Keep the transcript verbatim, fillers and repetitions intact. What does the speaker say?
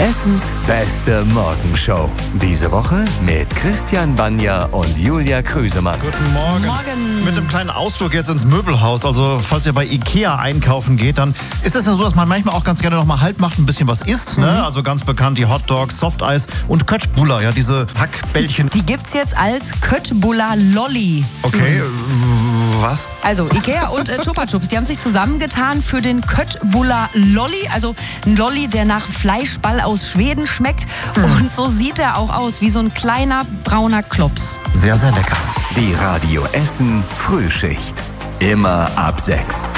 Hessens beste Morgenshow. Diese Woche mit Christian Banja und Julia Krüsemann. Guten Morgen. Morgen. Mit einem kleinen Ausflug jetzt ins Möbelhaus. Also falls ihr bei Ikea einkaufen geht, dann ist es ja so, dass man manchmal auch ganz gerne noch mal Halt macht, ein bisschen was isst. Mhm. Ne? Also ganz bekannt die Hot Dogs, Softeis und Köttbullar, ja diese Hackbällchen. Die gibt's jetzt als Köttbullar Lolli. Okay, was? Also Ikea und äh, Chupa Chups, die haben sich zusammengetan für den Köttbullar Lolli. Also ein Lolli, der nach Fleischball aus Schweden schmeckt. Mhm. Und so sieht er auch aus, wie so ein kleiner brauner Klops. Sehr, sehr lecker. Die Radio Essen Frühschicht. Immer ab sechs.